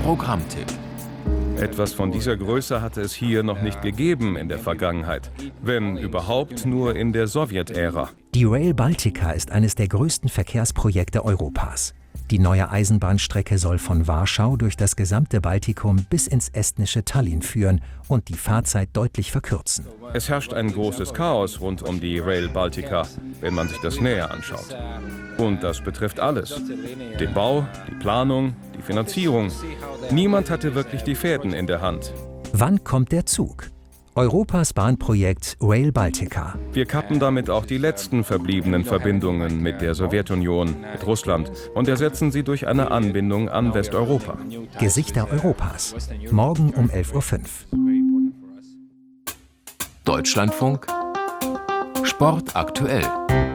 Programmtipp. Etwas von dieser Größe hatte es hier noch nicht gegeben in der Vergangenheit, wenn überhaupt nur in der Sowjetära. Die Rail Baltica ist eines der größten Verkehrsprojekte Europas. Die neue Eisenbahnstrecke soll von Warschau durch das gesamte Baltikum bis ins estnische Tallinn führen und die Fahrzeit deutlich verkürzen. Es herrscht ein großes Chaos rund um die Rail Baltica, wenn man sich das näher anschaut. Und das betrifft alles. Den Bau, die Planung, die Finanzierung. Niemand hatte wirklich die Fäden in der Hand. Wann kommt der Zug? Europas Bahnprojekt Rail Baltica. Wir kappen damit auch die letzten verbliebenen Verbindungen mit der Sowjetunion, mit Russland und ersetzen sie durch eine Anbindung an Westeuropa. Gesichter Europas. Morgen um 11:05 Uhr. Deutschlandfunk Sport aktuell.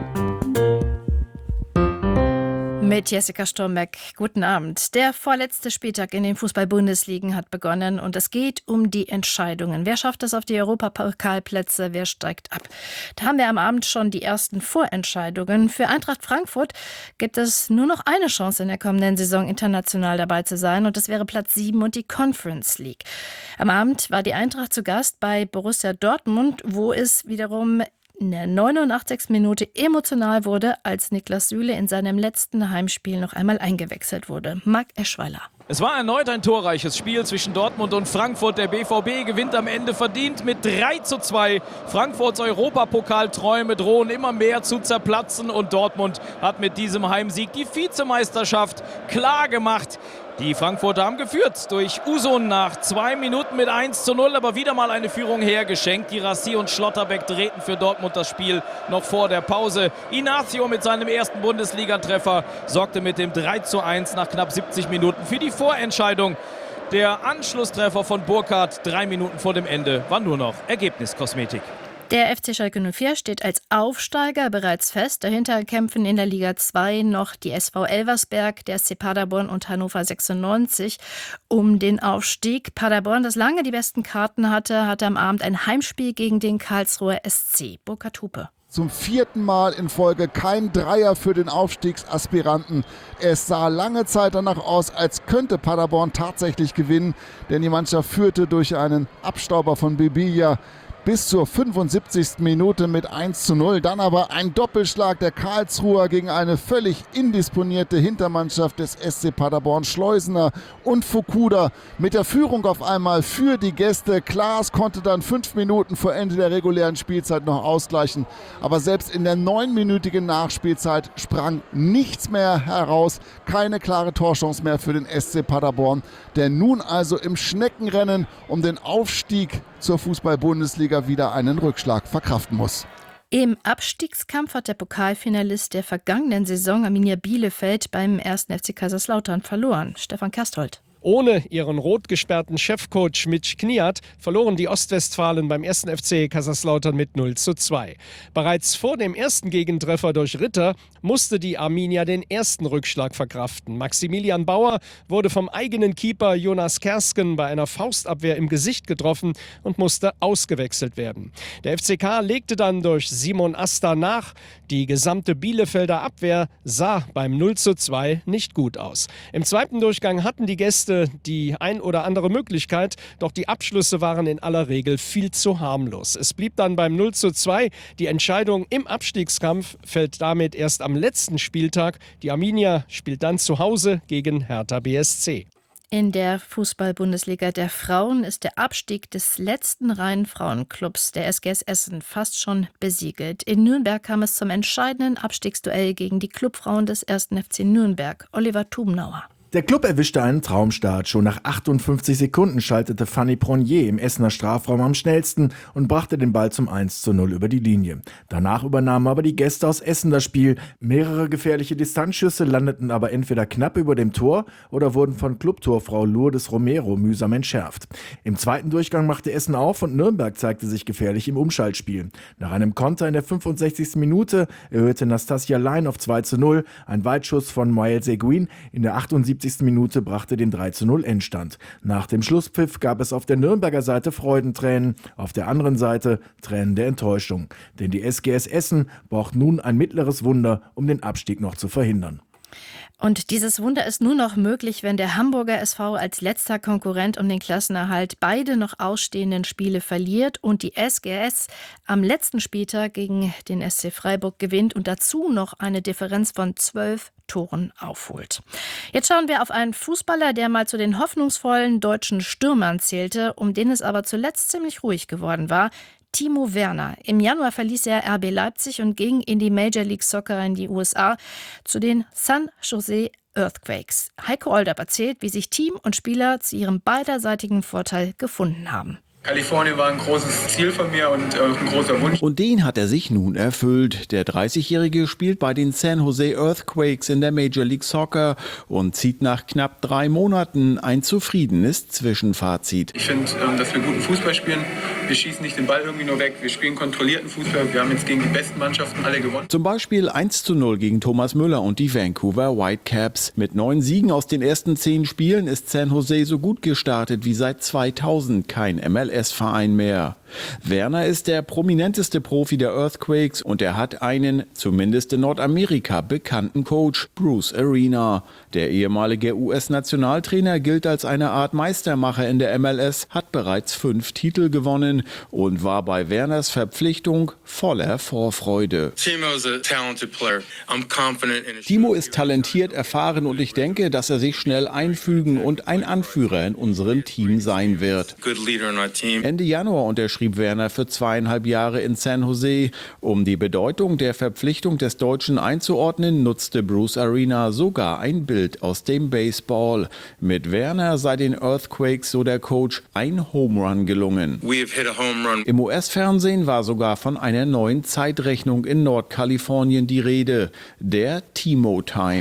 Mit Jessica Sturmbeck. Guten Abend. Der vorletzte Spieltag in den Fußball-Bundesligen hat begonnen und es geht um die Entscheidungen. Wer schafft es auf die Europapokalplätze, wer steigt ab? Da haben wir am Abend schon die ersten Vorentscheidungen. Für Eintracht Frankfurt gibt es nur noch eine Chance in der kommenden Saison international dabei zu sein und das wäre Platz 7 und die Conference League. Am Abend war die Eintracht zu Gast bei Borussia Dortmund, wo es wiederum in der 89. Minute emotional wurde, als Niklas Süle in seinem letzten Heimspiel noch einmal eingewechselt wurde. Marc Eschweiler. Es war erneut ein torreiches Spiel zwischen Dortmund und Frankfurt. Der BVB gewinnt am Ende verdient mit 3:2. Frankfurts Europapokalträume drohen immer mehr zu zerplatzen und Dortmund hat mit diesem Heimsieg die Vizemeisterschaft klar gemacht. Die Frankfurter haben geführt durch Usun nach 2 Minuten mit 1:0, aber wieder mal eine Führung hergeschenkt. Girassi und Schlotterbeck drehten für Dortmund das Spiel noch vor der Pause. Inacio mit seinem ersten Bundesligatreffer sorgte mit dem 3:1 nach knapp 70 Minuten für die Vorentscheidung. Der Anschlusstreffer von Burkhardt 3 Minuten vor dem Ende war nur noch Ergebniskosmetik. Der FC Schalke 04 steht als Aufsteiger bereits fest. Dahinter kämpfen in der Liga 2 noch die SV Elversberg, der SC Paderborn und Hannover 96 um den Aufstieg. Paderborn, das lange die besten Karten hatte am Abend ein Heimspiel gegen den Karlsruher SC. Burkhard Hupe. Zum 4. Mal in Folge kein Dreier für den Aufstiegsaspiranten. Es sah lange Zeit danach aus, als könnte Paderborn tatsächlich gewinnen, denn die Mannschaft führte durch einen Abstauber von Bibilla bis zur 75. Minute mit 1:0. Dann aber ein Doppelschlag der Karlsruher gegen eine völlig indisponierte Hintermannschaft des SC Paderborn. Schleusener und Fukuda mit der Führung auf einmal für die Gäste. Klaas konnte dann 5 Minuten vor Ende der regulären Spielzeit noch ausgleichen. Aber selbst in der 9-minütigen Nachspielzeit sprang nichts mehr heraus. Keine klare Torchance mehr für den SC Paderborn, der nun also im Schneckenrennen um den Aufstieg zur Fußball-Bundesliga wieder einen Rückschlag verkraften muss. Im Abstiegskampf hat der Pokalfinalist der vergangenen Saison Arminia Bielefeld beim 1. FC Kaiserslautern verloren. Stefan Kersthold. Ohne ihren rot gesperrten Chefcoach Mitch Kniat verloren die Ostwestfalen beim 1. FC Kaiserslautern mit 0:2. Bereits vor dem ersten Gegentreffer durch Ritter musste die Arminia den ersten Rückschlag verkraften. Maximilian Bauer wurde vom eigenen Keeper Jonas Kersken bei einer Faustabwehr im Gesicht getroffen und musste ausgewechselt werden. Der FCK legte dann durch Simon Asta nach. Die gesamte Bielefelder Abwehr sah beim 0:2 nicht gut aus. Im zweiten Durchgang hatten die Gäste die ein oder andere Möglichkeit, doch die Abschlüsse waren in aller Regel viel zu harmlos. Es blieb dann beim 0:2. Die Entscheidung im Abstiegskampf fällt damit erst am letzten Spieltag. Die Arminia spielt dann zu Hause gegen Hertha BSC. In der Fußball-Bundesliga der Frauen ist der Abstieg des letzten reinen Frauenclubs, der SGS Essen, fast schon besiegelt. In Nürnberg kam es zum entscheidenden Abstiegsduell gegen die Clubfrauen des 1. FC Nürnberg. Oliver Tubenauer. Der Klub erwischte einen Traumstart. Schon nach 58 Sekunden schaltete Fanny Pronier im Essener Strafraum am schnellsten und brachte den Ball zum 1:0 über die Linie. Danach übernahmen aber die Gäste aus Essen das Spiel. Mehrere gefährliche Distanzschüsse landeten aber entweder knapp über dem Tor oder wurden von Clubtorfrau Lourdes Romero mühsam entschärft. Im zweiten Durchgang machte Essen auf und Nürnberg zeigte sich gefährlich im Umschaltspiel. Nach einem Konter in der 65. Minute erhöhte Nastasia Lein auf 2:0. Ein Weitschuss von Moël Seguin in der 78. Minute brachte den 3:0 Endstand. Nach dem Schlusspfiff gab es auf der Nürnberger Seite Freudentränen, auf der anderen Seite Tränen der Enttäuschung. Denn die SGS Essen braucht nun ein mittleres Wunder, um den Abstieg noch zu verhindern. Und dieses Wunder ist nur noch möglich, wenn der Hamburger SV als letzter Konkurrent um den Klassenerhalt beide noch ausstehenden Spiele verliert und die SGS am letzten Spieltag gegen den SC Freiburg gewinnt und dazu noch eine Differenz von 12 Toren aufholt. Jetzt schauen wir auf einen Fußballer, der mal zu den hoffnungsvollen deutschen Stürmern zählte, um den es aber zuletzt ziemlich ruhig geworden war. Timo Werner. Im Januar verließ er RB Leipzig und ging in die Major League Soccer in die USA zu den San Jose Earthquakes. Heiko Olderb erzählt, wie sich Team und Spieler zu ihrem beiderseitigen Vorteil gefunden haben. Kalifornien war ein großes Ziel von mir und ein großer Wunsch. Und den hat er sich nun erfüllt. Der 30-Jährige spielt bei den San Jose Earthquakes in der Major League Soccer und zieht nach knapp 3 Monaten ein zufriedenes Zwischenfazit. Ich finde, dass wir guten Fußball spielen. Wir schießen nicht den Ball irgendwie nur weg. Wir spielen kontrollierten Fußball. Wir haben jetzt gegen die besten Mannschaften alle gewonnen. Zum Beispiel 1:0 gegen Thomas Müller und die Vancouver Whitecaps. Mit 9 Siegen aus den ersten 10 Spielen ist San Jose so gut gestartet wie seit 2000 kein MLS-Verein mehr. Werner ist der prominenteste Profi der Earthquakes und er hat einen, zumindest in Nordamerika, bekannten Coach, Bruce Arena. Der ehemalige US-Nationaltrainer gilt als eine Art Meistermacher in der MLS, hat bereits 5 Titel gewonnen und war bei Werners Verpflichtung voller Vorfreude. Timo ist talentiert, erfahren und ich denke, dass er sich schnell einfügen und ein Anführer in unserem Team sein wird. Ende Januar unterschrieb Werner für 2,5 Jahre in San Jose. Um die Bedeutung der Verpflichtung des Deutschen einzuordnen, nutzte Bruce Arena sogar ein Bild aus dem Baseball. Mit Werner sei den Earthquakes, so der Coach, ein Home Run gelungen. Im US-Fernsehen war sogar von einer neuen Zeitrechnung in Nordkalifornien die Rede, der Timo Time.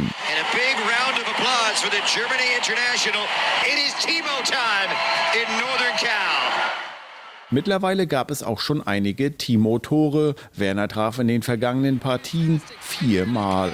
Mittlerweile gab es auch schon einige Timo-Tore. Werner traf in den vergangenen Partien 4-mal.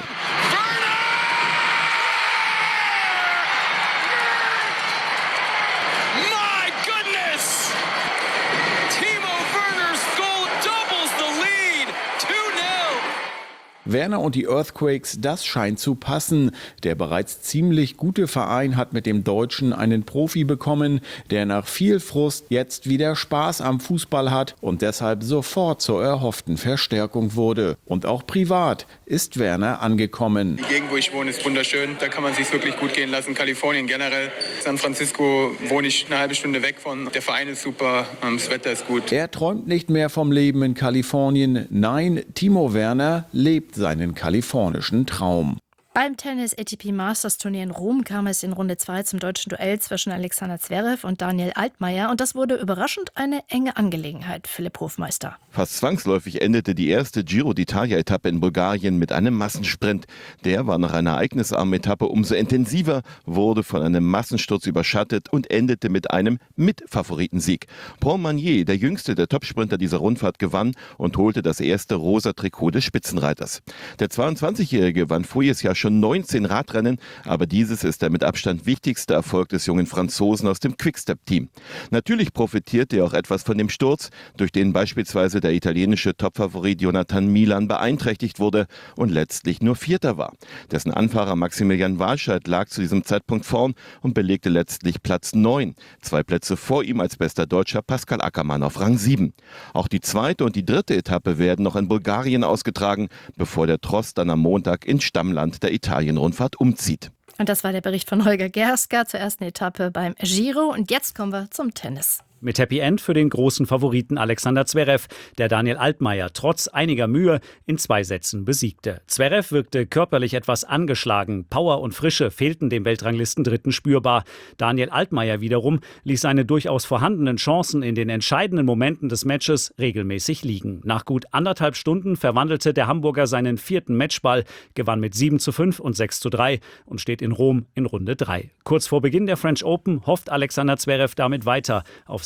Werner und die Earthquakes, das scheint zu passen. Der bereits ziemlich gute Verein hat mit dem Deutschen einen Profi bekommen, der nach viel Frust jetzt wieder Spaß am Fußball hat und deshalb sofort zur erhofften Verstärkung wurde. Und auch privat ist Werner angekommen. Die Gegend, wo ich wohne, ist wunderschön. Da kann man sich wirklich gut gehen lassen. Kalifornien generell. San Francisco wohne ich eine halbe Stunde weg von. Der Verein ist super, das Wetter ist gut. Er träumt nicht mehr vom Leben in Kalifornien. Nein, Timo Werner lebt seinen kalifornischen Traum. Beim Tennis-ATP Masters Turnier in Rom kam es in Runde 2 zum deutschen Duell zwischen Alexander Zverev und Daniel Altmaier und das wurde überraschend eine enge Angelegenheit, Philipp Hofmeister. Fast zwangsläufig endete die erste Giro d'Italia-Etappe in Bulgarien mit einem Massensprint. Der war nach einer ereignisarmen Etappe umso intensiver, wurde von einem Massensturz überschattet und endete mit einem Mitfavoritensieg. Paul Magnier, der jüngste der Topsprinter dieser Rundfahrt, gewann und holte das erste rosa Trikot des Spitzenreiters. Der 22-Jährige gewann voriges Jahr schon 19 Radrennen, aber dieses ist der mit Abstand wichtigste Erfolg des jungen Franzosen aus dem Quickstep-Team. Natürlich profitierte er auch etwas von dem Sturz, durch den beispielsweise der italienische Topfavorit Jonathan Milan beeinträchtigt wurde und letztlich nur Vierter war. Dessen Anfahrer Maximilian Walscheid lag zu diesem Zeitpunkt vorn und belegte letztlich Platz 9. 2 Plätze vor ihm als bester Deutscher Pascal Ackermann auf Rang 7. Auch die zweite und die dritte Etappe werden noch in Bulgarien ausgetragen, bevor der Tross dann am Montag ins Stammland der Italien-Rundfahrt umzieht. Und das war der Bericht von Holger Gerska zur ersten Etappe beim Giro. Und jetzt kommen wir zum Tennis. Mit Happy End für den großen Favoriten Alexander Zverev, der Daniel Altmaier trotz einiger Mühe in 2 Sätzen besiegte. Zverev wirkte körperlich etwas angeschlagen. Power und Frische fehlten dem Weltranglisten-Dritten spürbar. Daniel Altmaier wiederum ließ seine durchaus vorhandenen Chancen in den entscheidenden Momenten des Matches regelmäßig liegen. Nach gut 1,5 Stunden verwandelte der Hamburger seinen 4. Matchball, gewann mit 7:5 und 6:3 und steht in Rom in Runde 3. Kurz vor Beginn der French Open hofft Alexander Zverev damit weiter auf seine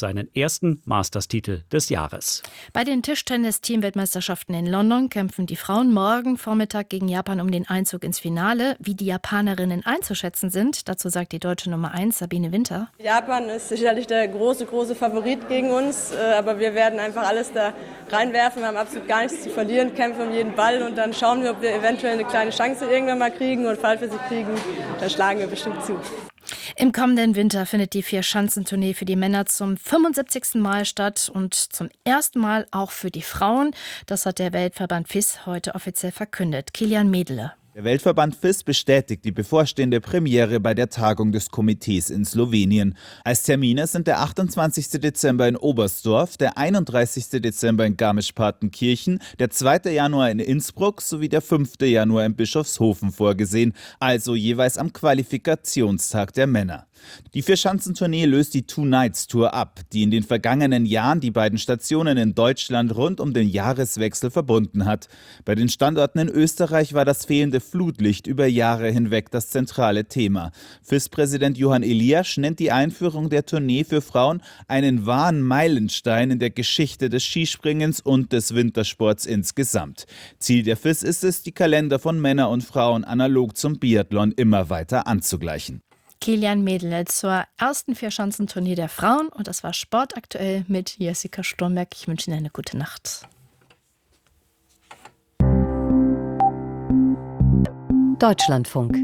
seinen ersten Masters-Titel des Jahres. Bei den Tischtennis-Teamweltmeisterschaften in London kämpfen die Frauen morgen Vormittag gegen Japan um den Einzug ins Finale. Wie die Japanerinnen einzuschätzen sind, dazu sagt die deutsche Nummer 1 Sabine Winter. Japan ist sicherlich der große Favorit gegen uns, aber wir werden einfach alles da reinwerfen. Wir haben absolut gar nichts zu verlieren, kämpfen um jeden Ball und dann schauen wir, ob wir eventuell eine kleine Chance irgendwann mal kriegen und falls wir sie kriegen, dann schlagen wir bestimmt zu. Im kommenden Winter findet die Vier-Schanzentournee für die Männer zum 75. Mal statt und zum ersten Mal auch für die Frauen. Das hat der Weltverband FIS heute offiziell verkündet. Kilian Medele. Der Weltverband FIS bestätigt die bevorstehende Premiere bei der Tagung des Komitees in Slowenien. Als Termine sind der 28. Dezember in Oberstdorf, der 31. Dezember in Garmisch-Partenkirchen, der 2. Januar in Innsbruck sowie der 5. Januar in Bischofshofen vorgesehen, also jeweils am Qualifikationstag der Männer. Die Vier-Schanzentournee löst die Two-Nights-Tour ab, die in den vergangenen Jahren die beiden Stationen in Deutschland rund um den Jahreswechsel verbunden hat. Bei den Standorten in Österreich war das fehlende Flutlicht über Jahre hinweg das zentrale Thema. FIS-Präsident Johann Eliasch nennt die Einführung der Tournee für Frauen einen wahren Meilenstein in der Geschichte des Skispringens und des Wintersports insgesamt. Ziel der FIS ist es, die Kalender von Männern und Frauen analog zum Biathlon immer weiter anzugleichen. Kilian Medele zur ersten Vier-Schanzentournee der Frauen. Und das war Sport aktuell mit Jessica Sturmberg. Ich wünsche Ihnen eine gute Nacht. Deutschlandfunk.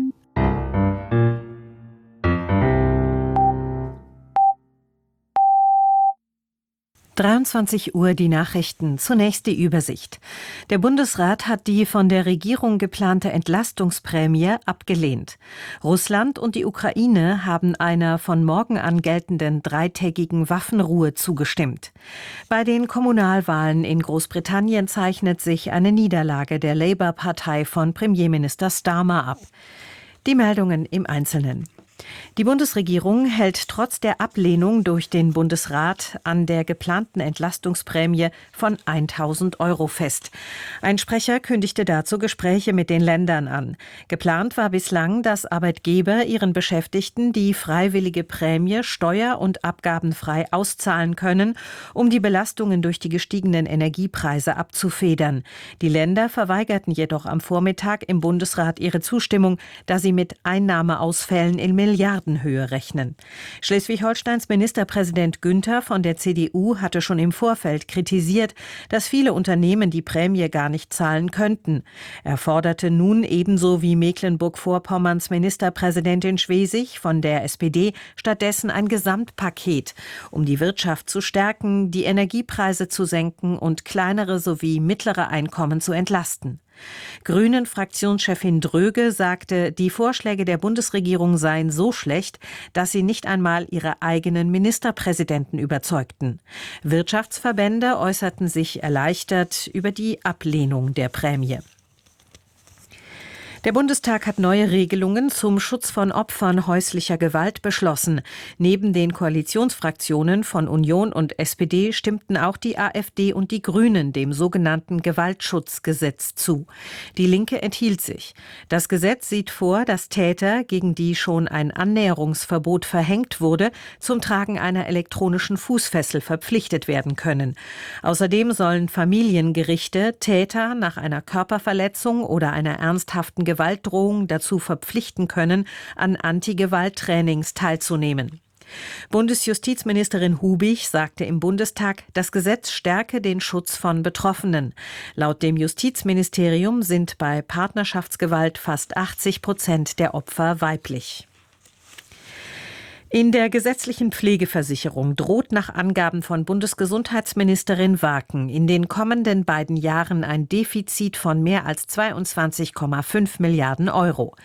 Uhr die Nachrichten. Zunächst die Übersicht. Der Bundesrat hat die von der Regierung geplante Entlastungsprämie abgelehnt. Russland und die Ukraine haben einer von morgen an geltenden 3-tägigen Waffenruhe zugestimmt. Bei den Kommunalwahlen in Großbritannien zeichnet sich eine Niederlage der Labour-Partei von Premierminister Starmer ab. Die Meldungen im Einzelnen. Die Bundesregierung hält trotz der Ablehnung durch den Bundesrat an der geplanten Entlastungsprämie von 1.000 € fest. Ein Sprecher kündigte dazu Gespräche mit den Ländern an. Geplant war bislang, dass Arbeitgeber ihren Beschäftigten die freiwillige Prämie steuer- und abgabenfrei auszahlen können, um die Belastungen durch die gestiegenen Energiepreise abzufedern. Die Länder verweigerten jedoch am Vormittag im Bundesrat ihre Zustimmung, da sie mit Einnahmeausfällen in Milliardenhöhe rechnen. Schleswig-Holsteins Ministerpräsident Günther von der CDU hatte schon im Vorfeld kritisiert, dass viele Unternehmen die Prämie gar nicht zahlen könnten. Er forderte nun ebenso wie Mecklenburg-Vorpommerns Ministerpräsidentin Schwesig von der SPD stattdessen ein Gesamtpaket, um die Wirtschaft zu stärken, die Energiepreise zu senken und kleinere sowie mittlere Einkommen zu entlasten. Grünen-Fraktionschefin Dröge sagte, die Vorschläge der Bundesregierung seien so schlecht, dass sie nicht einmal ihre eigenen Ministerpräsidenten überzeugten. Wirtschaftsverbände äußerten sich erleichtert über die Ablehnung der Prämie. Der Bundestag hat neue Regelungen zum Schutz von Opfern häuslicher Gewalt beschlossen. Neben den Koalitionsfraktionen von Union und SPD stimmten auch die AfD und die Grünen dem sogenannten Gewaltschutzgesetz zu. Die Linke enthielt sich. Das Gesetz sieht vor, dass Täter, gegen die schon ein Annäherungsverbot verhängt wurde, zum Tragen einer elektronischen Fußfessel verpflichtet werden können. Außerdem sollen Familiengerichte Täter nach einer Körperverletzung oder einer ernsthaften Gewaltdrohung dazu verpflichten können, an Anti-Gewalt-Trainings teilzunehmen. Bundesjustizministerin Hubig sagte im Bundestag, das Gesetz stärke den Schutz von Betroffenen. Laut dem Justizministerium sind bei Partnerschaftsgewalt fast 80% der Opfer weiblich. In der gesetzlichen Pflegeversicherung droht nach Angaben von Bundesgesundheitsministerin Waken in den kommenden beiden Jahren ein Defizit von mehr als 22,5 Milliarden Euro.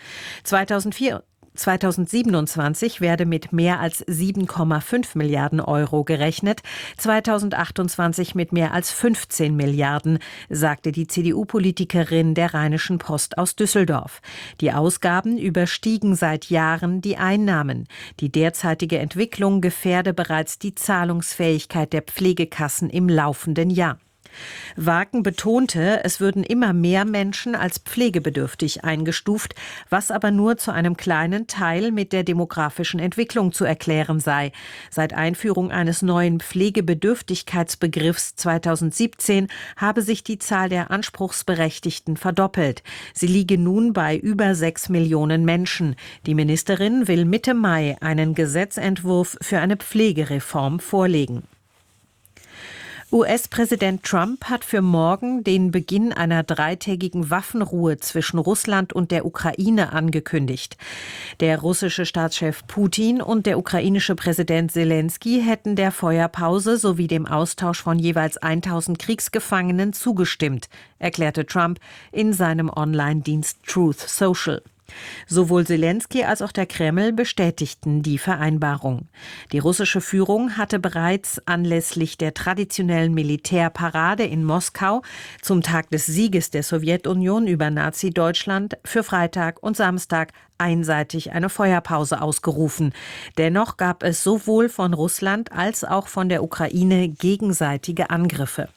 2027 werde mit mehr als 7,5 Milliarden Euro gerechnet, 2028 mit mehr als 15 Milliarden, sagte die CDU-Politikerin der Rheinischen Post aus Düsseldorf. Die Ausgaben überstiegen seit Jahren die Einnahmen. Die derzeitige Entwicklung gefährde bereits die Zahlungsfähigkeit der Pflegekassen im laufenden Jahr. Wagen betonte, es würden immer mehr Menschen als pflegebedürftig eingestuft, was aber nur zu einem kleinen Teil mit der demografischen Entwicklung zu erklären sei. Seit Einführung eines neuen Pflegebedürftigkeitsbegriffs 2017 habe sich die Zahl der Anspruchsberechtigten verdoppelt. Sie liege nun bei über 6 Millionen Menschen. Die Ministerin will Mitte Mai einen Gesetzentwurf für eine Pflegereform vorlegen. US-Präsident Trump hat für morgen den Beginn einer 3-tägigen Waffenruhe zwischen Russland und der Ukraine angekündigt. Der russische Staatschef Putin und der ukrainische Präsident Selensky hätten der Feuerpause sowie dem Austausch von jeweils 1000 Kriegsgefangenen zugestimmt, erklärte Trump in seinem Online-Dienst Truth Social. Sowohl Selensky als auch der Kreml bestätigten die Vereinbarung. Die russische Führung hatte bereits anlässlich der traditionellen Militärparade in Moskau zum Tag des Sieges der Sowjetunion über Nazi-Deutschland für Freitag und Samstag einseitig eine Feuerpause ausgerufen. Dennoch gab es sowohl von Russland als auch von der Ukraine gegenseitige Angriffe.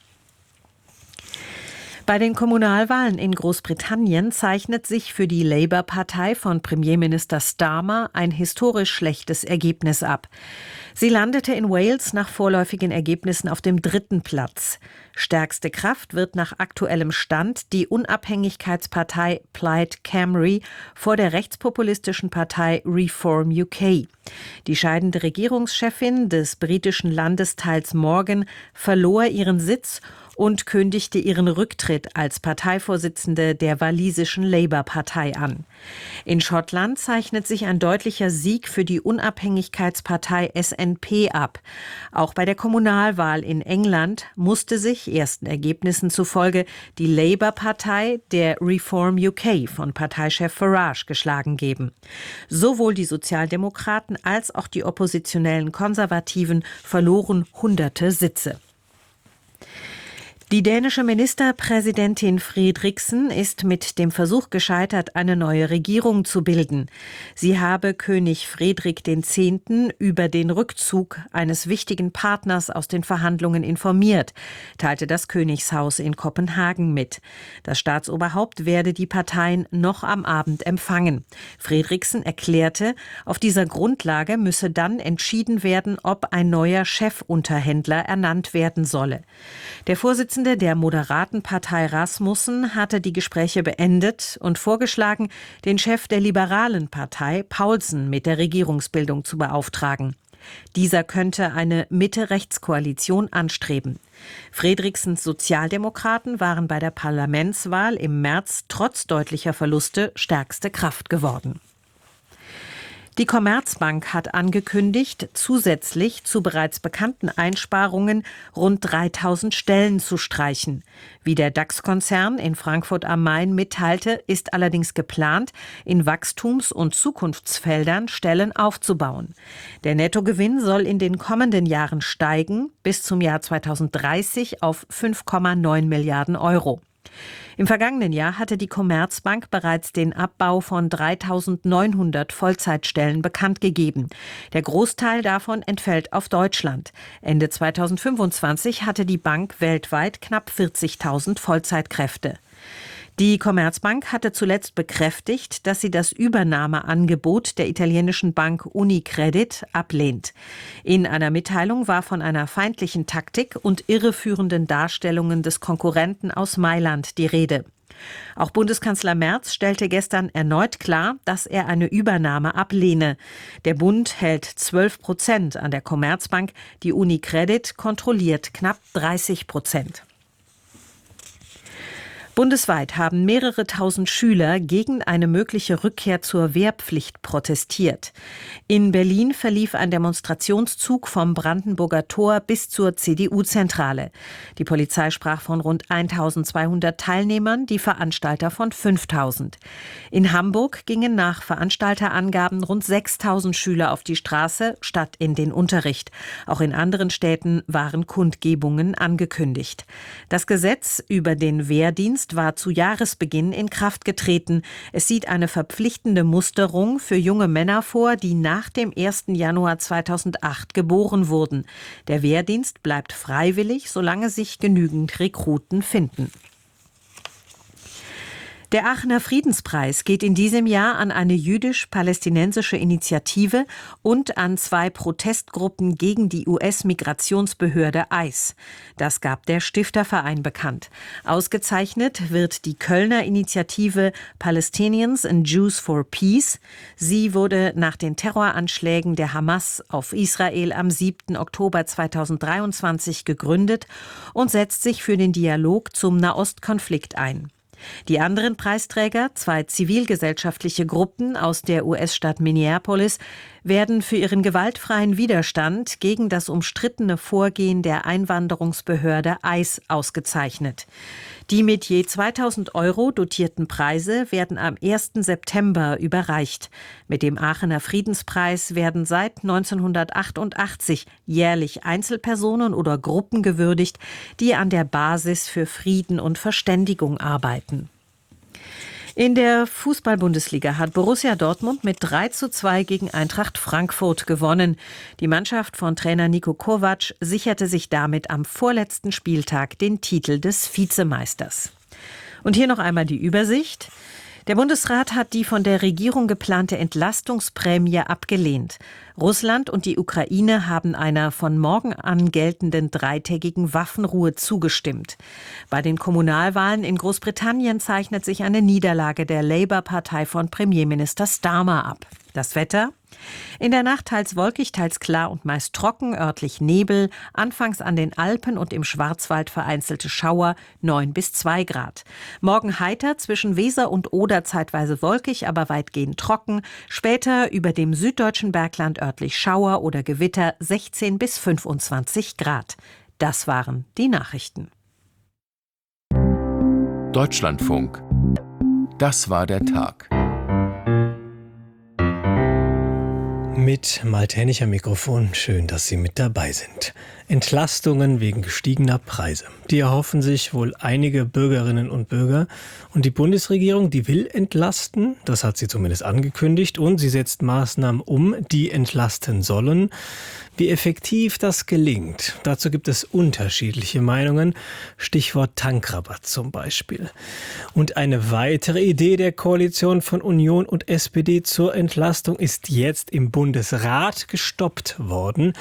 Bei den Kommunalwahlen in Großbritannien zeichnet sich für die Labour-Partei von Premierminister Starmer ein historisch schlechtes Ergebnis ab. Sie landete in Wales nach vorläufigen Ergebnissen auf dem 3. Platz. Stärkste Kraft wird nach aktuellem Stand die Unabhängigkeitspartei Plaid Cymru vor der rechtspopulistischen Partei Reform UK. Die scheidende Regierungschefin des britischen Landesteils Morgan verlor ihren Sitz und kündigte ihren Rücktritt als Parteivorsitzende der walisischen Labour-Partei an. In Schottland zeichnet sich ein deutlicher Sieg für die Unabhängigkeitspartei SNP ab. Auch bei der Kommunalwahl in England musste sich ersten Ergebnissen zufolge die Labour-Partei der Reform UK von Parteichef Farage geschlagen geben. Sowohl die Sozialdemokraten als auch die oppositionellen Konservativen verloren hunderte Sitze. Die dänische Ministerpräsidentin Frederiksen ist mit dem Versuch gescheitert, eine neue Regierung zu bilden. Sie habe König Frederik X. über den Rückzug eines wichtigen Partners aus den Verhandlungen informiert, teilte das Königshaus in Kopenhagen mit. Das Staatsoberhaupt werde die Parteien noch am Abend empfangen. Frederiksen erklärte, auf dieser Grundlage müsse dann entschieden werden, ob ein neuer Chefunterhändler ernannt werden solle. Der Vorsitzende der moderaten Partei Rasmussen hatte die Gespräche beendet und vorgeschlagen, den Chef der liberalen Partei Paulsen mit der Regierungsbildung zu beauftragen. Dieser könnte eine Mitte-Rechts-Koalition anstreben. Frederiksens Sozialdemokraten waren bei der Parlamentswahl im März trotz deutlicher Verluste stärkste Kraft geworden. Die Commerzbank hat angekündigt, zusätzlich zu bereits bekannten Einsparungen rund 3000 Stellen zu streichen. Wie der DAX-Konzern in Frankfurt am Main mitteilte, ist allerdings geplant, in Wachstums- und Zukunftsfeldern Stellen aufzubauen. Der Nettogewinn soll in den kommenden Jahren steigen, bis zum Jahr 2030 auf 5,9 Milliarden Euro. Im vergangenen Jahr hatte die Commerzbank bereits den Abbau von 3.900 Vollzeitstellen bekannt gegeben. Der Großteil davon entfällt auf Deutschland. Ende 2025 hatte die Bank weltweit knapp 40.000 Vollzeitkräfte. Die Commerzbank hatte zuletzt bekräftigt, dass sie das Übernahmeangebot der italienischen Bank Unicredit ablehnt. In einer Mitteilung war von einer feindlichen Taktik und irreführenden Darstellungen des Konkurrenten aus Mailand die Rede. Auch Bundeskanzler Merz stellte gestern erneut klar, dass er eine Übernahme ablehne. Der Bund hält 12% an der Commerzbank, die Unicredit kontrolliert knapp 30%. Bundesweit haben mehrere tausend Schüler gegen eine mögliche Rückkehr zur Wehrpflicht protestiert. In Berlin verlief ein Demonstrationszug vom Brandenburger Tor bis zur CDU-Zentrale. Die Polizei sprach von rund 1200 Teilnehmern, die Veranstalter von 5000. In Hamburg gingen nach Veranstalterangaben rund 6000 Schüler auf die Straße statt in den Unterricht. Auch in anderen Städten waren Kundgebungen angekündigt. Das Gesetz über den Wehrdienst Wehrdienst war zu Jahresbeginn in Kraft getreten. Es sieht eine verpflichtende Musterung für junge Männer vor, die nach dem 1. Januar 2008 geboren wurden. Der Wehrdienst bleibt freiwillig, solange sich genügend Rekruten finden. Der Aachener Friedenspreis geht in diesem Jahr an eine jüdisch-palästinensische Initiative und an 2 Protestgruppen gegen die US-Migrationsbehörde ICE. Das gab der Stifterverein bekannt. Ausgezeichnet wird die Kölner Initiative Palestinians and Jews for Peace. Sie wurde nach den Terroranschlägen der Hamas auf Israel am 7. Oktober 2023 gegründet und setzt sich für den Dialog zum Nahostkonflikt ein. Die anderen Preisträger, 2 zivilgesellschaftliche Gruppen aus der US-Stadt Minneapolis, werden für ihren gewaltfreien Widerstand gegen das umstrittene Vorgehen der Einwanderungsbehörde ICE ausgezeichnet. Die mit je 2.000 € dotierten Preise werden am 1. September überreicht. Mit dem Aachener Friedenspreis werden seit 1988 jährlich Einzelpersonen oder Gruppen gewürdigt, die an der Basis für Frieden und Verständigung arbeiten. In der Fußball-Bundesliga hat Borussia Dortmund mit 3:2 gegen Eintracht Frankfurt gewonnen. Die Mannschaft von Trainer Niko Kovac sicherte sich damit am vorletzten Spieltag den Titel des Vizemeisters. Und hier noch einmal die Übersicht. Der Bundesrat hat die von der Regierung geplante Entlastungsprämie abgelehnt. Russland und die Ukraine haben einer von morgen an geltenden 3-tägigen Waffenruhe zugestimmt. Bei den Kommunalwahlen in Großbritannien zeichnet sich eine Niederlage der Labour-Partei von Premierminister Starmer ab. Das Wetter? In der Nacht teils wolkig, teils klar und meist trocken, örtlich Nebel, anfangs an den Alpen und im Schwarzwald vereinzelte Schauer, 9 bis 2 Grad. Morgen heiter, zwischen Weser und Oder zeitweise wolkig, aber weitgehend trocken. Später über dem süddeutschen Bergland örtlich Schauer oder Gewitter, 16 bis 25 Grad. Das waren die Nachrichten. Deutschlandfunk. Das war der Tag. Mit Malte Hennig am Mikrofon, schön, dass Sie mit dabei sind. Entlastungen wegen gestiegener Preise. Die erhoffen sich wohl einige Bürgerinnen und Bürger. Und die Bundesregierung, die will entlasten, das hat sie zumindest angekündigt, und sie setzt Maßnahmen um, die entlasten sollen. Wie effektiv das gelingt, dazu gibt es unterschiedliche Meinungen. Stichwort Tankrabatt zum Beispiel. Und eine weitere Idee der Koalition von Union und SPD zur Entlastung ist jetzt im Bundesrat gestoppt worden.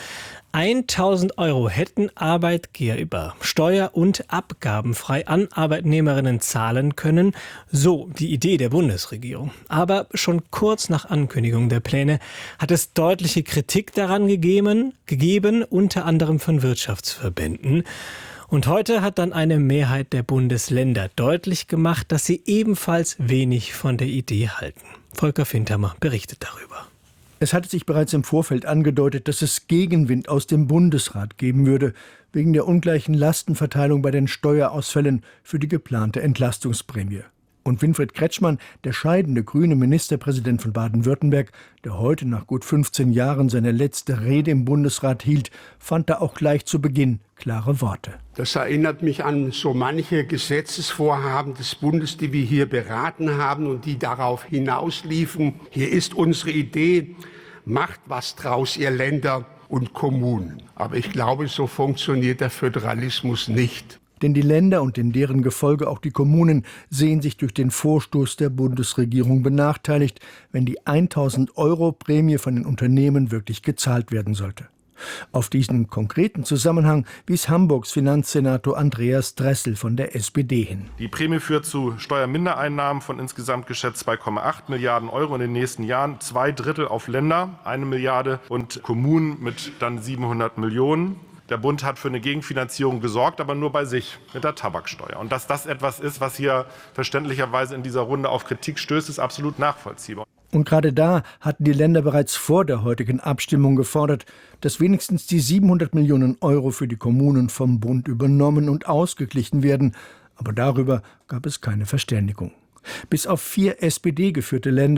1.000 € hätten Arbeitgeber steuer- und abgabenfrei an Arbeitnehmerinnen zahlen können. So die Idee der Bundesregierung. Aber schon kurz nach Ankündigung der Pläne hat es deutliche Kritik daran gegeben, unter anderem von Wirtschaftsverbänden. Und heute hat dann eine Mehrheit der Bundesländer deutlich gemacht, dass sie ebenfalls wenig von der Idee halten. Volker Fintermer berichtet darüber. Es hatte sich bereits im Vorfeld angedeutet, dass es Gegenwind aus dem Bundesrat geben würde, wegen der ungleichen Lastenverteilung bei den Steuerausfällen für die geplante Entlastungsprämie. Und Winfried Kretschmann, der scheidende grüne Ministerpräsident von Baden-Württemberg, der heute nach gut 15 Jahren seine letzte Rede im Bundesrat hielt, fand da auch gleich zu Beginn klare Worte. Das erinnert mich an so manche Gesetzesvorhaben des Bundes, die wir hier beraten haben und die darauf hinausliefen. Hier ist unsere Idee, macht was draus, ihr Länder und Kommunen. Aber ich glaube, so funktioniert der Föderalismus nicht. Denn die Länder und in deren Gefolge auch die Kommunen sehen sich durch den Vorstoß der Bundesregierung benachteiligt, wenn die 1.000 € Prämie von den Unternehmen wirklich gezahlt werden sollte. Auf diesen konkreten Zusammenhang wies Hamburgs Finanzsenator Andreas Dressel von der SPD hin. Die Prämie führt zu Steuermindereinnahmen von insgesamt geschätzt 2,8 Milliarden € in den nächsten Jahren. 2/3 auf Länder, 1 Milliarde und Kommunen mit dann 700 Millionen. Der Bund hat für eine Gegenfinanzierung gesorgt, aber nur bei sich mit der Tabaksteuer. Und dass das etwas ist, was hier verständlicherweise in dieser Runde auf Kritik stößt, ist absolut nachvollziehbar. Und gerade da hatten die Länder bereits vor der heutigen Abstimmung gefordert, dass wenigstens die 700 Millionen € für die Kommunen vom Bund übernommen und ausgeglichen werden. Aber darüber gab es keine Verständigung. Bis auf 4 SPD-geführte Länder,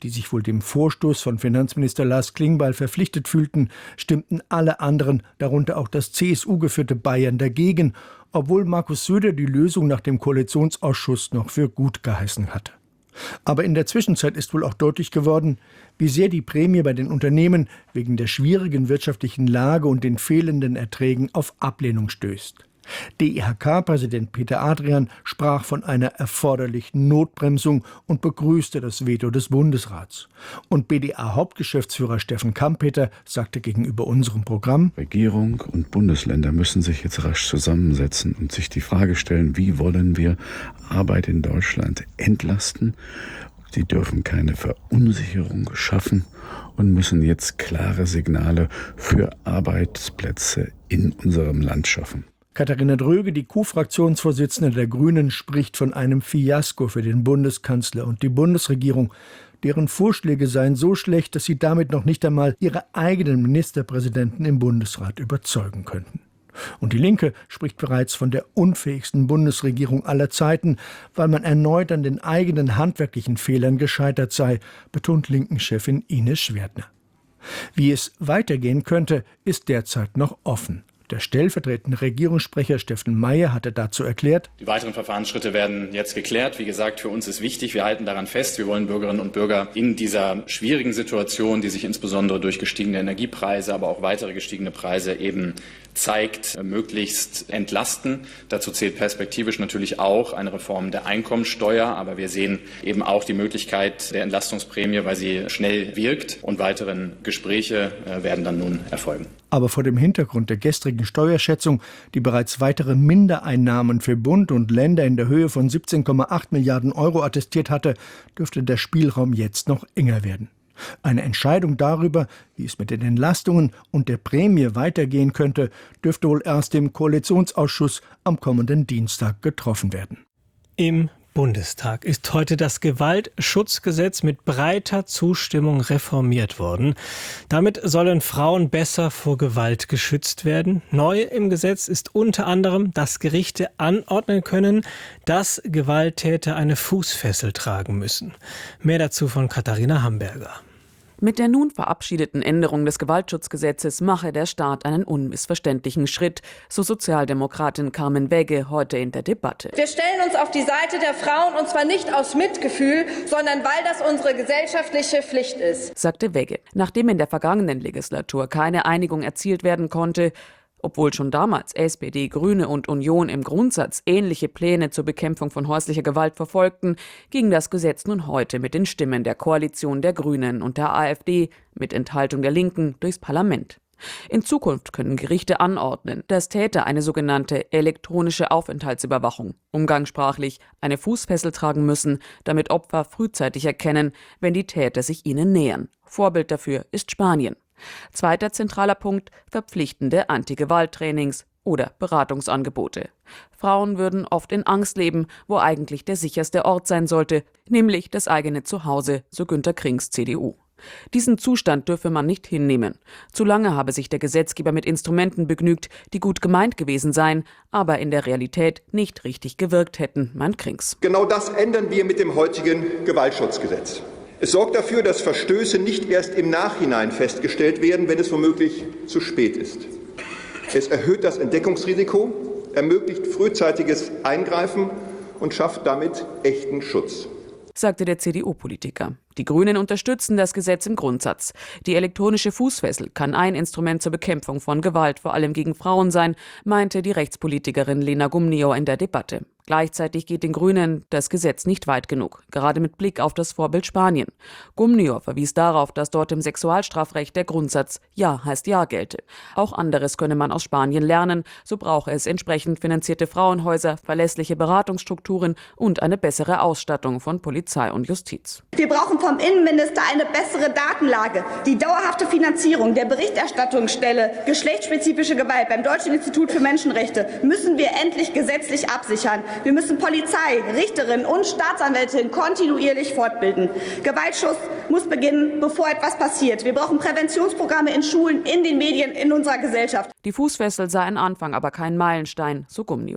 die sich wohl dem Vorstoß von Finanzminister Lars Klingbeil verpflichtet fühlten, stimmten alle anderen, darunter auch das CSU-geführte Bayern, dagegen, obwohl Markus Söder die Lösung nach dem Koalitionsausschuss noch für gut geheißen hatte. Aber in der Zwischenzeit ist wohl auch deutlich geworden, wie sehr die Prämie bei den Unternehmen wegen der schwierigen wirtschaftlichen Lage und den fehlenden Erträgen auf Ablehnung stößt. DIHK-Präsident Peter Adrian sprach von einer erforderlichen Notbremsung und begrüßte das Veto des Bundesrats. Und BDA-Hauptgeschäftsführer Steffen Kampeter sagte gegenüber unserem Programm: Regierung und Bundesländer müssen sich jetzt rasch zusammensetzen und sich die Frage stellen, wie wollen wir Arbeit in Deutschland entlasten? Sie dürfen keine Verunsicherung schaffen und müssen jetzt klare Signale für Arbeitsplätze in unserem Land schaffen. Katharina Dröge, die Co-Fraktionsvorsitzende der Grünen, spricht von einem Fiasko für den Bundeskanzler und die Bundesregierung. Deren Vorschläge seien so schlecht, dass sie damit noch nicht einmal ihre eigenen Ministerpräsidenten im Bundesrat überzeugen könnten. Und die Linke spricht bereits von der unfähigsten Bundesregierung aller Zeiten, weil man erneut an den eigenen handwerklichen Fehlern gescheitert sei, betont Linken-Chefin Ines Schwertner. Wie es weitergehen könnte, ist derzeit noch offen. Der stellvertretende Regierungssprecher Steffen Mayer hatte dazu erklärt: Die weiteren Verfahrensschritte werden jetzt geklärt. Wie gesagt, für uns ist wichtig, wir halten daran fest. Wir wollen Bürgerinnen und Bürger in dieser schwierigen Situation, die sich insbesondere durch gestiegene Energiepreise, aber auch weitere gestiegene Preise eben zeigt, möglichst entlasten. Dazu zählt perspektivisch natürlich auch eine Reform der Einkommensteuer. Aber wir sehen eben auch die Möglichkeit der Entlastungsprämie, weil sie schnell wirkt. Und weiteren Gespräche werden dann nun erfolgen. Aber vor dem Hintergrund der gestrigen Steuerschätzung, die bereits weitere Mindereinnahmen für Bund und Länder in der Höhe von 17,8 Milliarden Euro attestiert hatte, dürfte der Spielraum jetzt noch enger werden. Eine Entscheidung darüber, wie es mit den Entlastungen und der Prämie weitergehen könnte, dürfte wohl erst im Koalitionsausschuss am kommenden Dienstag getroffen werden. Im Bundestag ist heute das Gewaltschutzgesetz mit breiter Zustimmung reformiert worden. Damit sollen Frauen besser vor Gewalt geschützt werden. Neu im Gesetz ist unter anderem, dass Gerichte anordnen können, dass Gewalttäter eine Fußfessel tragen müssen. Mehr dazu von Katharina Hamburger. Mit der nun verabschiedeten Änderung des Gewaltschutzgesetzes mache der Staat einen unmissverständlichen Schritt, so Sozialdemokratin Carmen Wegge heute in der Debatte. Wir stellen uns auf die Seite der Frauen, und zwar nicht aus Mitgefühl, sondern weil das unsere gesellschaftliche Pflicht ist, sagte Wegge. Nachdem in der vergangenen Legislatur keine Einigung erzielt werden konnte, obwohl schon damals SPD, Grüne und Union im Grundsatz ähnliche Pläne zur Bekämpfung von häuslicher Gewalt verfolgten, ging das Gesetz nun heute mit den Stimmen der Koalition der Grünen und der AfD mit Enthaltung der Linken durchs Parlament. In Zukunft können Gerichte anordnen, dass Täter eine sogenannte elektronische Aufenthaltsüberwachung, umgangssprachlich eine Fußfessel tragen müssen, damit Opfer frühzeitig erkennen, wenn die Täter sich ihnen nähern. Vorbild dafür ist Spanien. Zweiter zentraler Punkt: verpflichtende Anti-Gewalt-Trainings oder Beratungsangebote. Frauen würden oft in Angst leben, wo eigentlich der sicherste Ort sein sollte, nämlich das eigene Zuhause, so Günter Krings, CDU. Diesen Zustand dürfe man nicht hinnehmen. Zu lange habe sich der Gesetzgeber mit Instrumenten begnügt, die gut gemeint gewesen seien, aber in der Realität nicht richtig gewirkt hätten, meint Krings. Genau das ändern wir mit dem heutigen Gewaltschutzgesetz. Es sorgt dafür, dass Verstöße nicht erst im Nachhinein festgestellt werden, wenn es womöglich zu spät ist. Es erhöht das Entdeckungsrisiko, ermöglicht frühzeitiges Eingreifen und schafft damit echten Schutz, sagte der CDU-Politiker. Die Grünen unterstützen das Gesetz im Grundsatz. Die elektronische Fußfessel kann ein Instrument zur Bekämpfung von Gewalt, vor allem gegen Frauen, sein, meinte die Rechtspolitikerin Lena Gumniau in der Debatte. Gleichzeitig geht den Grünen das Gesetz nicht weit genug, gerade mit Blick auf das Vorbild Spanien. Gumniau verwies darauf, dass dort im Sexualstrafrecht der Grundsatz Ja heißt Ja gelte. Auch anderes könne man aus Spanien lernen, so brauche es entsprechend finanzierte Frauenhäuser, verlässliche Beratungsstrukturen und eine bessere Ausstattung von Polizei und Justiz. Wir brauchen vom Innenminister eine bessere Datenlage, die dauerhafte Finanzierung der Berichterstattungsstelle geschlechtsspezifische Gewalt beim Deutschen Institut für Menschenrechte müssen wir endlich gesetzlich absichern. Wir müssen Polizei, Richterinnen und Staatsanwältinnen kontinuierlich fortbilden. Gewaltschutz muss beginnen, bevor etwas passiert. Wir brauchen Präventionsprogramme in Schulen, in den Medien, in unserer Gesellschaft. Die Fußfessel sei ein Anfang, aber kein Meilenstein, so Gumniau.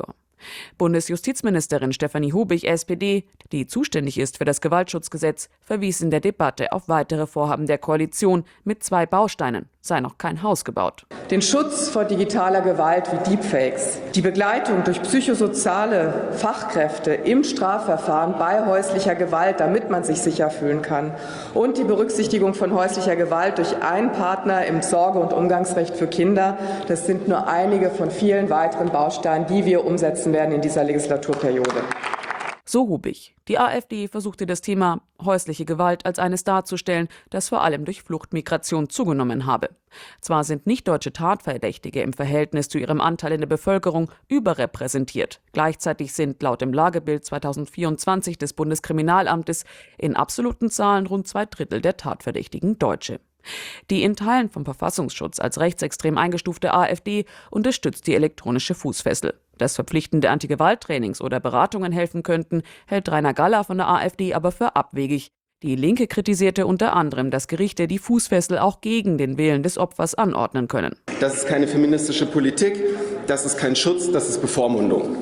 Bundesjustizministerin Stefanie Hubich, SPD, die zuständig ist für das Gewaltschutzgesetz, verwies in der Debatte auf weitere Vorhaben der Koalition mit 2 Bausteinen, sei noch kein Haus gebaut. Den Schutz vor digitaler Gewalt wie Deepfakes, die Begleitung durch psychosoziale Fachkräfte im Strafverfahren bei häuslicher Gewalt, damit man sich sicher fühlen kann, und die Berücksichtigung von häuslicher Gewalt durch einen Partner im Sorge- und Umgangsrecht für Kinder, das sind nur einige von vielen weiteren Bausteinen, die wir umsetzen werden in dieser Legislaturperiode. So Hubich. Die AfD versuchte das Thema häusliche Gewalt als eines darzustellen, das vor allem durch Fluchtmigration zugenommen habe. Zwar sind nicht-deutsche Tatverdächtige im Verhältnis zu ihrem Anteil in der Bevölkerung überrepräsentiert. Gleichzeitig sind laut dem Lagebild 2024 des Bundeskriminalamtes in absoluten Zahlen rund 2/3 der Tatverdächtigen Deutsche. Die in Teilen vom Verfassungsschutz als rechtsextrem eingestufte AfD unterstützt die elektronische Fußfessel. Dass verpflichtende Antigewalttrainings oder Beratungen helfen könnten, hält Rainer Galler von der AfD aber für abwegig. Die Linke kritisierte unter anderem, dass Gerichte die Fußfessel auch gegen den Willen des Opfers anordnen können. Das ist keine feministische Politik, das ist kein Schutz, das ist Bevormundung.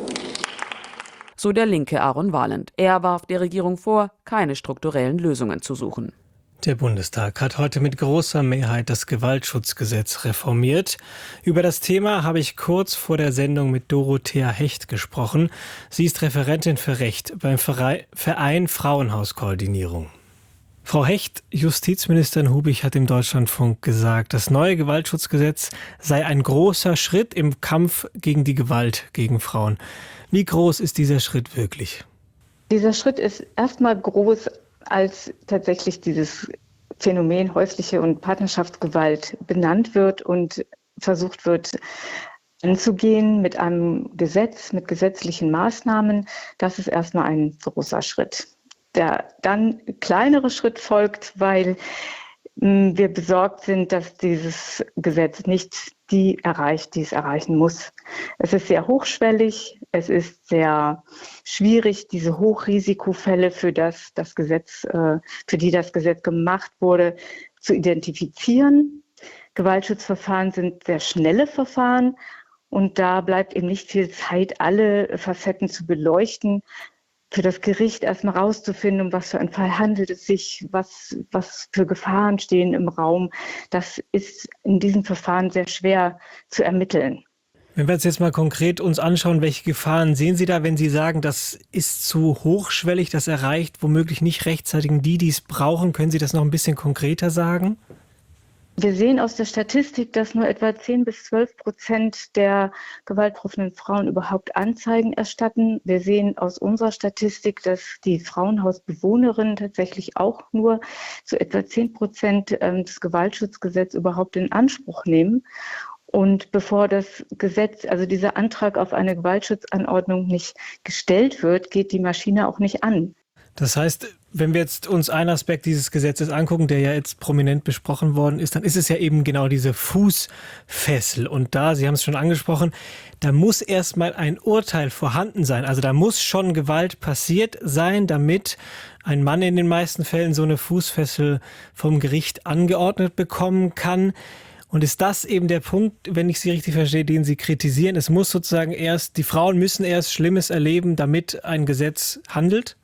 So der linke Aaron Wahland. Er warf der Regierung vor, keine strukturellen Lösungen zu suchen. Der Bundestag hat heute mit großer Mehrheit das Gewaltschutzgesetz reformiert. Über das Thema habe ich kurz vor der Sendung mit Dorothea Hecht gesprochen. Sie ist Referentin für Recht beim Verein Frauenhauskoordinierung. Frau Hecht, Justizministerin Hubich hat im Deutschlandfunk gesagt, das neue Gewaltschutzgesetz sei ein großer Schritt im Kampf gegen die Gewalt gegen Frauen. Wie groß ist dieser Schritt wirklich? Dieser Schritt ist erstmal groß, als tatsächlich dieses Phänomen häusliche und Partnerschaftsgewalt benannt wird und versucht wird anzugehen mit einem Gesetz, mit gesetzlichen Maßnahmen. Das ist erstmal ein großer Schritt. Der dann kleinere Schritt folgt, weil wir besorgt sind, dass dieses Gesetz nicht die erreicht, die es erreichen muss. Es ist sehr hochschwellig, es ist sehr schwierig, diese Hochrisikofälle, für die das Gesetz gemacht wurde, zu identifizieren. Gewaltschutzverfahren sind sehr schnelle Verfahren und da bleibt eben nicht viel Zeit, alle Facetten zu beleuchten. Für das Gericht erstmal rauszufinden, um was für einen Fall handelt es sich, was für Gefahren stehen im Raum. Das ist in diesem Verfahren sehr schwer zu ermitteln. Wenn wir uns jetzt mal konkret uns anschauen, welche Gefahren sehen Sie da, wenn Sie sagen, das ist zu hochschwellig, das erreicht womöglich nicht rechtzeitig die es brauchen? Können Sie das noch ein bisschen konkreter sagen? Wir sehen aus der Statistik, dass nur etwa 10-12% der gewaltbetroffenen Frauen überhaupt Anzeigen erstatten. Wir sehen aus unserer Statistik, dass die Frauenhausbewohnerinnen tatsächlich auch nur zu etwa 10% des Gewaltschutzgesetzes überhaupt in Anspruch nehmen. Und bevor das Gesetz, also dieser Antrag auf eine Gewaltschutzanordnung nicht gestellt wird, geht die Maschine auch nicht an. Das heißt, wenn wir jetzt uns einen Aspekt dieses Gesetzes angucken, der ja jetzt prominent besprochen worden ist, dann ist es ja eben genau diese Fußfessel. Und da, Sie haben es schon angesprochen, da muss erstmal ein Urteil vorhanden sein. Also da muss schon Gewalt passiert sein, damit ein Mann in den meisten Fällen so eine Fußfessel vom Gericht angeordnet bekommen kann. Und ist das eben der Punkt, wenn ich Sie richtig verstehe, den Sie kritisieren? Es muss sozusagen die Frauen müssen erst Schlimmes erleben, damit ein Gesetz handelt?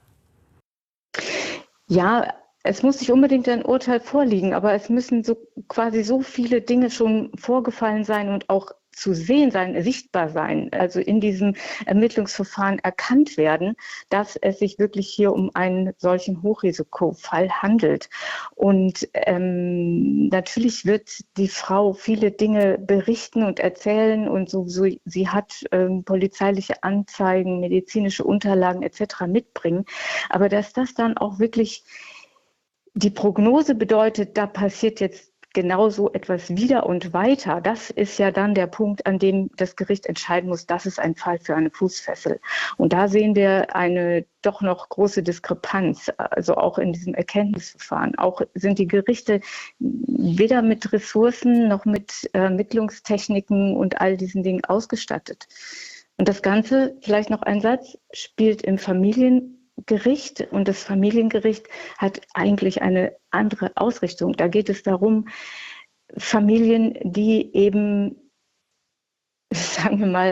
Ja, es muss nicht unbedingt ein Urteil vorliegen, aber es müssen quasi so viele Dinge schon vorgefallen sein und auch zu sehen sein, sichtbar sein, also in diesem Ermittlungsverfahren erkannt werden, dass es sich wirklich hier um einen solchen Hochrisikofall handelt. Und natürlich wird die Frau viele Dinge berichten und erzählen und sie hat polizeiliche Anzeigen, medizinische Unterlagen etc. mitbringen. Aber dass das dann auch wirklich die Prognose bedeutet, da passiert jetzt genau so etwas wieder und weiter, das ist ja dann der Punkt, an dem das Gericht entscheiden muss, das ist ein Fall für eine Fußfessel. Und da sehen wir eine doch noch große Diskrepanz, also auch in diesem Erkenntnisverfahren. Auch sind die Gerichte weder mit Ressourcen noch mit Ermittlungstechniken und all diesen Dingen ausgestattet. Und das Ganze, vielleicht noch ein Satz, spielt im Familiengericht und das Familiengericht hat eigentlich eine andere Ausrichtung. Da geht es darum, Familien, die eben sagen wir mal,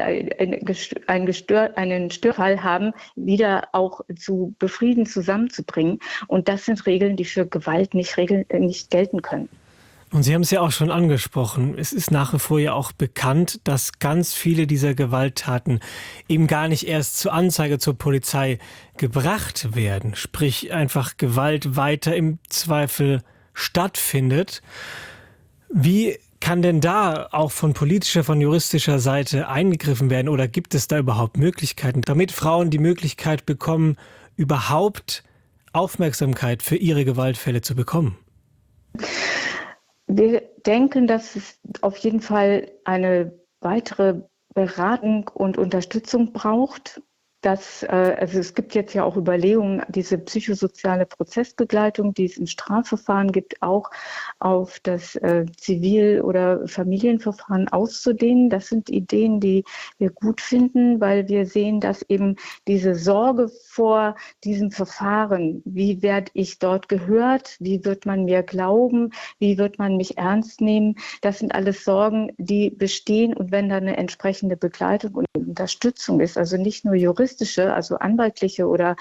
einen Störfall haben, wieder auch zu befrieden zusammenzubringen. Und das sind Regeln, die für Gewalt nicht gelten können. Und Sie haben es ja auch schon angesprochen. Es ist nach wie vor ja auch bekannt, dass ganz viele dieser Gewalttaten eben gar nicht erst zur Anzeige zur Polizei gebracht werden. Sprich, einfach Gewalt weiter im Zweifel stattfindet. Wie kann denn da auch von politischer, von juristischer Seite eingegriffen werden? Oder gibt es da überhaupt Möglichkeiten, damit Frauen die Möglichkeit bekommen, überhaupt Aufmerksamkeit für ihre Gewaltfälle zu bekommen? Wir denken, dass es auf jeden Fall eine weitere Beratung und Unterstützung braucht. Also es gibt jetzt ja auch Überlegungen, diese psychosoziale Prozessbegleitung, die es im Strafverfahren gibt, auch auf das Zivil- oder Familienverfahren auszudehnen. Das sind Ideen, die wir gut finden, weil wir sehen, dass eben diese Sorge vor diesem Verfahren, wie werde ich dort gehört, wie wird man mir glauben, wie wird man mich ernst nehmen, das sind alles Sorgen, die bestehen. Und wenn da eine entsprechende Begleitung und Unterstützung ist, also nicht nur juristische, also anwaltliche oder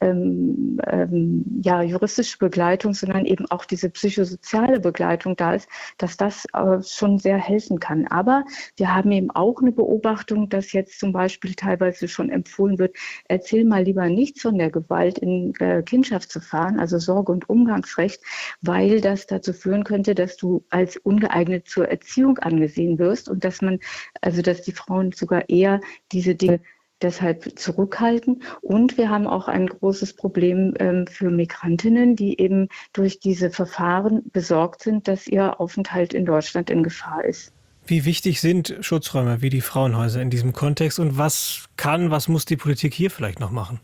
juristische Begleitung, sondern eben auch diese psychosoziale Begleitung da ist, dass das schon sehr helfen kann. Aber wir haben eben auch eine Beobachtung, dass jetzt zum Beispiel teilweise schon empfohlen wird, erzähl mal lieber nichts von der Gewalt in Kindschaftsverfahren, also Sorge- und Umgangsrecht, weil das dazu führen könnte, dass du als ungeeignet zur Erziehung angesehen wirst und dass die Frauen sogar eher diese Dinge deshalb zurückhalten. Und wir haben auch ein großes Problem für Migrantinnen, die eben durch diese Verfahren besorgt sind, dass ihr Aufenthalt in Deutschland in Gefahr ist. Wie wichtig sind Schutzräume wie die Frauenhäuser in diesem Kontext und was muss die Politik hier vielleicht noch machen?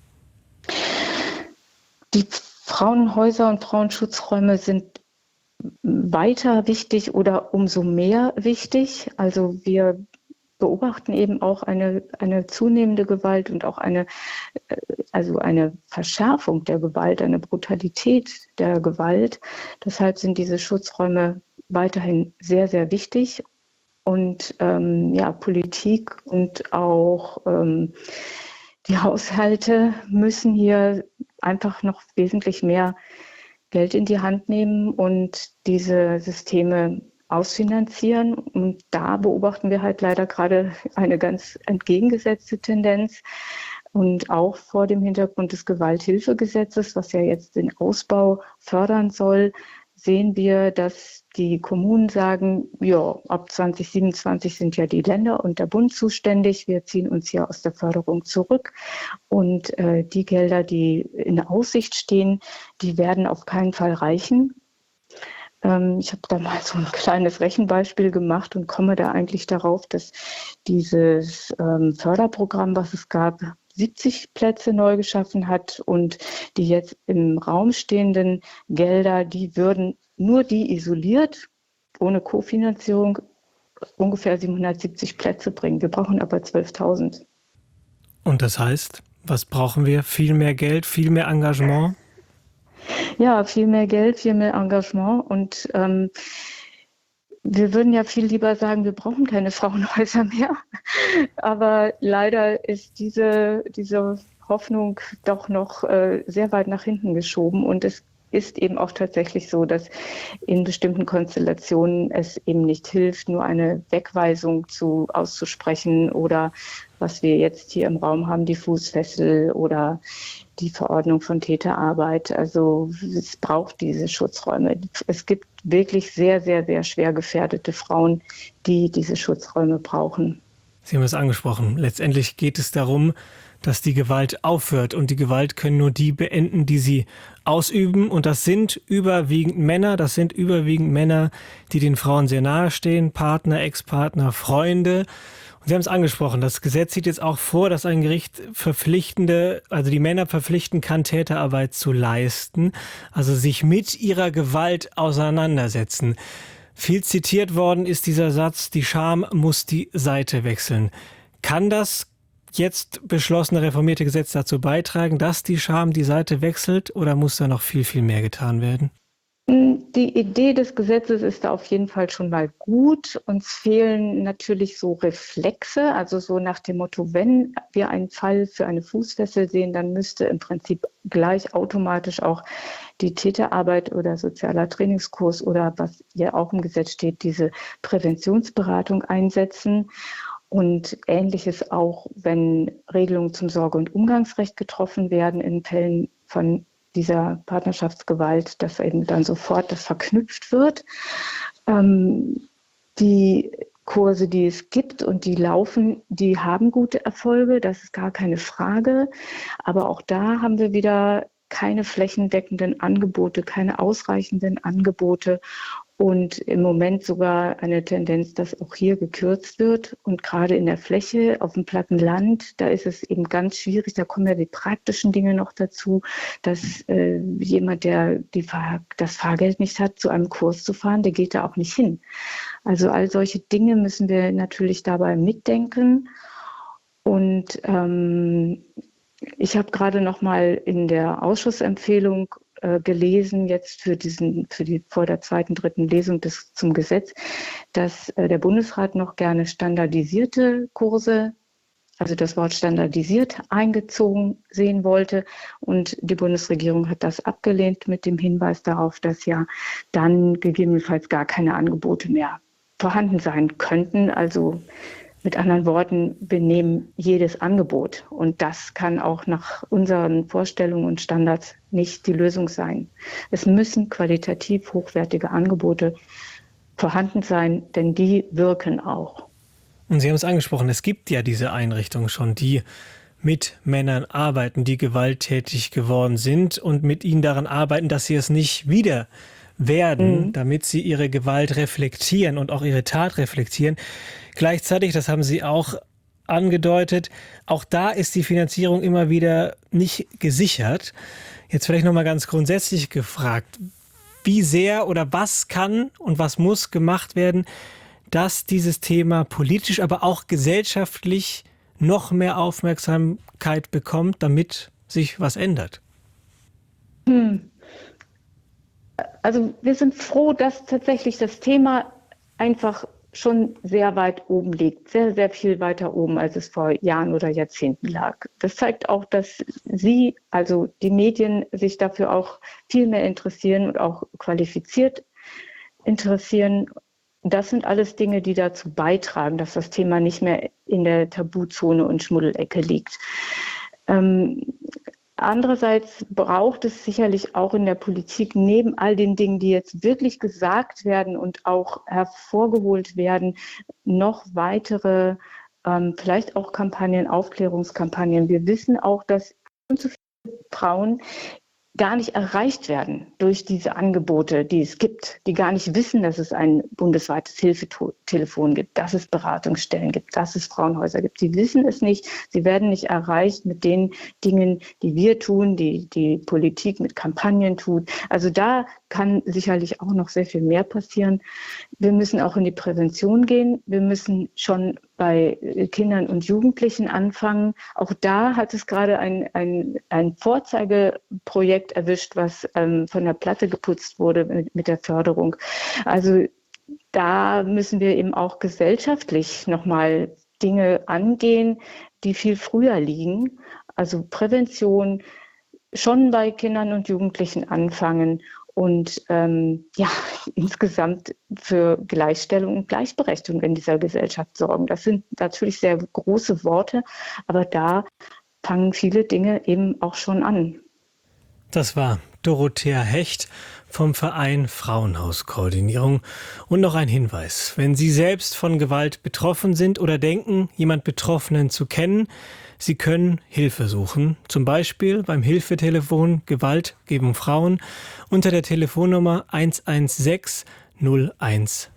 Die Frauenhäuser und Frauenschutzräume sind weiter wichtig oder umso mehr wichtig. Also wir beobachten eben auch eine zunehmende Gewalt und auch eine Verschärfung der Gewalt, eine Brutalität der Gewalt. Deshalb sind diese Schutzräume weiterhin sehr, sehr wichtig. Und Politik und auch die Haushalte müssen hier einfach noch wesentlich mehr Geld in die Hand nehmen und diese Systeme ausfinanzieren. Und da beobachten wir halt leider gerade eine ganz entgegengesetzte Tendenz. Und auch vor dem Hintergrund des Gewalthilfegesetzes, was ja jetzt den Ausbau fördern soll, sehen wir, dass die Kommunen sagen, ja, ab 2027 sind ja die Länder und der Bund zuständig. Wir ziehen uns hier aus der Förderung zurück. Und die Gelder, die in Aussicht stehen, die werden auf keinen Fall reichen. Ich habe da mal so ein kleines Rechenbeispiel gemacht und komme da eigentlich darauf, dass dieses Förderprogramm, was es gab, 70 Plätze neu geschaffen hat und die jetzt im Raum stehenden Gelder, die würden nur die isoliert, ohne Kofinanzierung, ungefähr 770 Plätze bringen. Wir brauchen aber 12.000. Und das heißt, was brauchen wir? Viel mehr Geld, viel mehr Engagement? Ja, viel mehr Geld, viel mehr Engagement und wir würden ja viel lieber sagen, wir brauchen keine Frauenhäuser mehr. Aber leider ist diese Hoffnung doch noch sehr weit nach hinten geschoben. Und es ist eben auch tatsächlich so, dass in bestimmten Konstellationen es eben nicht hilft, nur eine Wegweisung auszusprechen oder was wir jetzt hier im Raum haben, die Fußfessel oder die Verordnung von Täterarbeit. Also es braucht diese Schutzräume. Es gibt wirklich sehr, sehr, sehr schwer gefährdete Frauen, die diese Schutzräume brauchen. Sie haben es angesprochen. Letztendlich geht es darum, dass die Gewalt aufhört. Und die Gewalt können nur die beenden, die sie ausüben. Und das sind überwiegend Männer. Das sind überwiegend Männer, die den Frauen sehr nahe stehen. Partner, Ex-Partner, Freunde. Und Sie haben es angesprochen. Das Gesetz sieht jetzt auch vor, dass ein Gericht die Männer verpflichten kann, Täterarbeit zu leisten. Also sich mit ihrer Gewalt auseinandersetzen. Viel zitiert worden ist dieser Satz, die Scham muss die Seite wechseln. Kann das jetzt beschlossene reformierte Gesetz dazu beitragen, dass die Scham die Seite wechselt oder muss da noch viel, viel mehr getan werden? Die Idee des Gesetzes ist da auf jeden Fall schon mal gut. Uns fehlen natürlich so Reflexe, also so nach dem Motto, wenn wir einen Fall für eine Fußfessel sehen, dann müsste im Prinzip gleich automatisch auch die Täterarbeit oder sozialer Trainingskurs oder was hier auch im Gesetz steht, diese Präventionsberatung einsetzen. Und Ähnliches auch, wenn Regelungen zum Sorge- und Umgangsrecht getroffen werden in Fällen von dieser Partnerschaftsgewalt, dass eben dann sofort das verknüpft wird. Die Kurse, die es gibt und die laufen, die haben gute Erfolge, das ist gar keine Frage. Aber auch da haben wir wieder keine flächendeckenden Angebote, keine ausreichenden Angebote und im Moment sogar eine Tendenz, dass auch hier gekürzt wird. Und gerade in der Fläche, auf dem platten Land, da ist es eben ganz schwierig. Da kommen ja die praktischen Dinge noch dazu, dass jemand, der das Fahrgeld nicht hat, zu einem Kurs zu fahren, der geht da auch nicht hin. Also all solche Dinge müssen wir natürlich dabei mitdenken. Und ich habe gerade noch mal in der Ausschussempfehlung gelesen, jetzt vor der zweiten, dritten Lesung zum Gesetz, dass der Bundesrat noch gerne standardisierte Kurse, also das Wort standardisiert, eingezogen sehen wollte. Und die Bundesregierung hat das abgelehnt mit dem Hinweis darauf, dass ja dann gegebenenfalls gar keine Angebote mehr vorhanden sein könnten. Also mit anderen Worten, wir nehmen jedes Angebot und das kann auch nach unseren Vorstellungen und Standards nicht die Lösung sein. Es müssen qualitativ hochwertige Angebote vorhanden sein, denn die wirken auch. Und Sie haben es angesprochen, es gibt ja diese Einrichtungen schon, die mit Männern arbeiten, die gewalttätig geworden sind und mit ihnen daran arbeiten, dass sie es nicht wieder werden, damit sie ihre Gewalt reflektieren und auch ihre Tat reflektieren. Gleichzeitig, das haben Sie auch angedeutet, auch da ist die Finanzierung immer wieder nicht gesichert. Jetzt vielleicht noch mal ganz grundsätzlich gefragt, wie sehr oder was kann und was muss gemacht werden, dass dieses Thema politisch, aber auch gesellschaftlich noch mehr Aufmerksamkeit bekommt, damit sich was ändert? Also wir sind froh, dass tatsächlich das Thema einfach schon sehr weit oben liegt, sehr, sehr viel weiter oben, als es vor Jahren oder Jahrzehnten lag. Das zeigt auch, dass Sie, also die Medien, sich dafür auch viel mehr interessieren und auch qualifiziert interessieren. Das sind alles Dinge, die dazu beitragen, dass das Thema nicht mehr in der Tabuzone und Schmuddelecke liegt. Andererseits braucht es sicherlich auch in der Politik neben all den Dingen, die jetzt wirklich gesagt werden und auch hervorgeholt werden, noch weitere, vielleicht auch Kampagnen, Aufklärungskampagnen. Wir wissen auch, dass zu viele Frauen gar nicht erreicht werden durch diese Angebote, die es gibt, die gar nicht wissen, dass es ein bundesweites Hilfetelefon gibt, dass es Beratungsstellen gibt, dass es Frauenhäuser gibt. Sie wissen es nicht, sie werden nicht erreicht mit den Dingen, die wir tun, die Politik mit Kampagnen tut. Also da kann sicherlich auch noch sehr viel mehr passieren. Wir müssen auch in die Prävention gehen. Wir müssen schon bei Kindern und Jugendlichen anfangen. Auch da hat es gerade ein Vorzeigeprojekt erwischt, was von der Platte geputzt wurde mit der Förderung. Also da müssen wir eben auch gesellschaftlich nochmal Dinge angehen, die viel früher liegen. Also Prävention schon bei Kindern und Jugendlichen anfangen und insgesamt für Gleichstellung und Gleichberechtigung in dieser Gesellschaft sorgen. Das sind natürlich sehr große Worte, aber da fangen viele Dinge eben auch schon an. Das war Dorothea Hecht vom Verein Frauenhauskoordinierung. Und noch ein Hinweis: Wenn Sie selbst von Gewalt betroffen sind oder denken, jemand Betroffenen zu kennen, Sie können Hilfe suchen, zum Beispiel beim Hilfetelefon Gewalt gegen Frauen unter der Telefonnummer 116 016.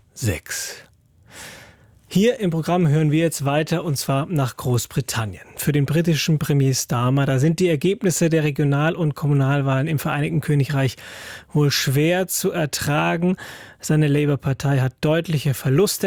Hier im Programm hören wir jetzt weiter, und zwar nach Großbritannien. Für den britischen Premier Starmer, da sind die Ergebnisse der Regional- und Kommunalwahlen im Vereinigten Königreich wohl schwer zu ertragen. Seine Labour-Partei hat deutliche Verluste